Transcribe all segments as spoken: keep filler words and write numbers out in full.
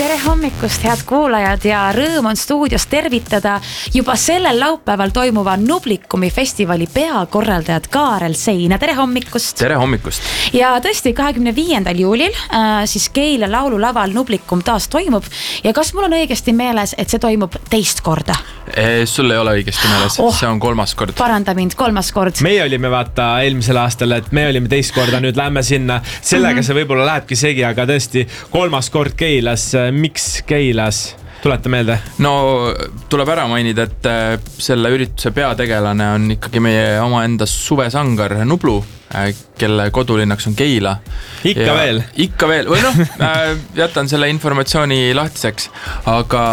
tere hommikust, head kuulajad ja rõõm on stuudios tervitada juba sellel laupäeval toimuva Nublikumi festivali peakorraldajad Kaarel Seina. Tere hommikust. Tere hommikust. Ja tõesti kahekümne viiendal juulil äh, siis Keila laululaval Nublikum taas toimub ja kas mul on õigesti meeles, et see toimub teist korda? E, sul ei ole õigesti meeles, oh, see on kolmas kord. Paranda mind, kolmas kord. Meie olime vaata eelmisel aastal, et me olime teist korda, nüüd lähme sinna. Sellega mm-hmm. see võib-olla lähebki segi, aga tõesti kolmas kord Keilas. Miks Keilas? Tuleta meelde. No tuleb ära mainida, et selle ürituse peategelane on ikkagi meie oma enda suvesangar Nublu, kelle kodulinnaks on Keila. Ikka ja, veel. Ikka veel. Või noh, jätan selle informatsiooni lahtiseks, aga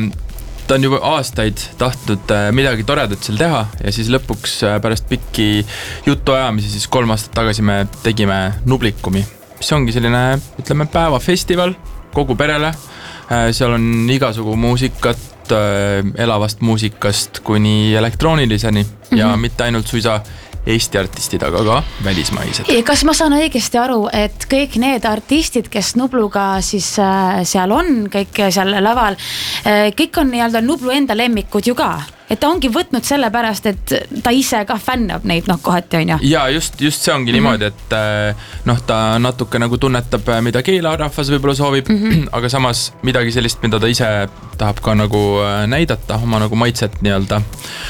ta on juba aastaid tahtnud midagi toredat seal teha ja siis lõpuks pärast pikki juttu ajamisi siis kolm aastat tagasi me tegime Nublikumi. See ongi selline, ütleme, päevafestival kogu perele. Seal on igasugu muusikat, elavast muusikast kuni elektrooniliseni ja mm-hmm. mitte ainult suisa Eesti artistid, aga ka välismaised. Kas ma saan õigesti aru, et kõik need artistid, kes Nubluga siis seal on, kõik seal laval, kõik on nii-öelda Nublu enda lemmikud ju ka? Et ta ongi võtnud selle pärast, et ta ise ka fännab neid, noh, kohati on ju. Ja just, just see ongi mm-hmm. niimoodi, et noh, ta natuke nagu tunnetab, mida Keila rahvas võib-olla soovib, mm-hmm. aga samas midagi sellist, mida ta ise tahab ka nagu näidata, oma nagu maitset nii-öelda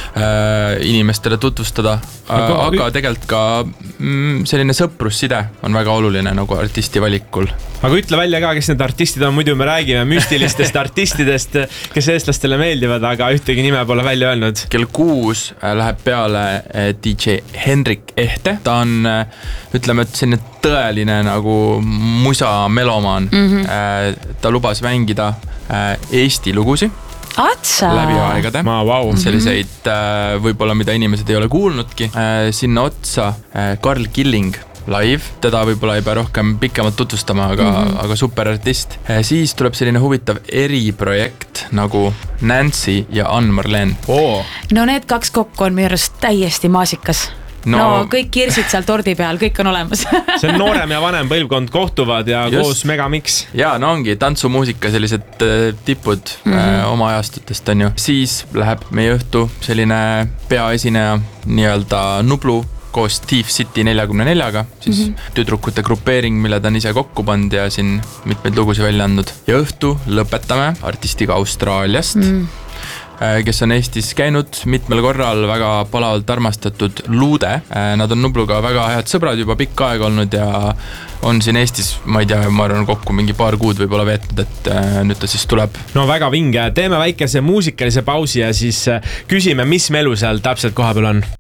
äh, inimestele tutvustada, aga, aga tegelikult ka mm, selline sõprusside on väga oluline nagu artisti valikul. Aga ütle välja ka, kes need artistid on, muidu me räägime müstilistest artistidest, kes eestlastele meeldivad, aga ühtegi nime pole välja öelnud. Kell kuus läheb peale D J Henrik Ehte. Ta on, ütleme, et selline tõeline nagu musa melomaan. Mm-hmm. Ta lubas mängida Eesti lugusi. Atsa. Läbi aegade. Ma, wow. Selliseid võib-olla, mida inimesed ei ole kuulnudki. Sinna otsa Karl Killing live, teda võib-olla ei pea rohkem pikemalt tutvustama, aga, mm-hmm. aga superartist. Siis tuleb selline huvitav eriprojekt nagu Nancy ja Ann-Marlene. Oh. No need kaks kokku on minu arust täiesti maasikas. No, no kõik kirsid seal tordi peal, kõik on olemas. See on noorem ja vanem põlvkond kohtuvad ja just. Koos Megamix. Ja, no ongi tantsumuusika sellised tipud mm-hmm. äh, oma ajastutest on ju. Siis läheb meie õhtu selline peaesineja nii-öelda Nublu koos Thief City neljakümne neljaga, siis mm-hmm. tüdrukute grupeering, mille ta on ise kokku pand ja siin mitmeid lugusi välja andnud. Ja õhtu lõpetame artistiga Austraaliast, mm. kes on Eestis käinud mitmel korral, väga palavalt armastatud Luude. Nad on Nubluga väga head sõbrad juba pikka aega olnud ja on siin Eestis, ma ei tea, ma arvan kokku mingi paar kuud võib-olla veetnud, et nüüd ta siis tuleb. No väga vinge, teeme väikese muusikalise pausi ja siis küsime, mis melu seal täpselt koha peal on.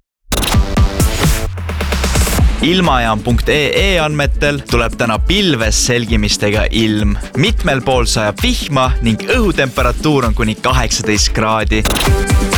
Ilmajaam punkt ee ee andmetel tuleb täna pilves selgimistega ilm. Mitmel pool sajab vihma ning õhutemperatuur on kuni kaheksateist kraadi.